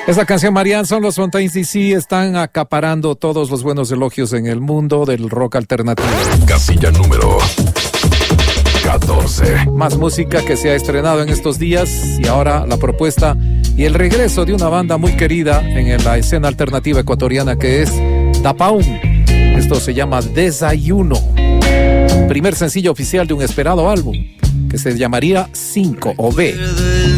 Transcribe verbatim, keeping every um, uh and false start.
Esta canción, Marianne, son los Fontaines D C, están acaparando todos los buenos elogios en el mundo del rock alternativo. Casilla número catorce. Más música que se ha estrenado en estos días y ahora la propuesta y el regreso de una banda muy querida en la escena alternativa ecuatoriana que es Dapaum. Esto se llama Desayuno. Primer sencillo oficial de un esperado álbum que se llamaría cinco o B.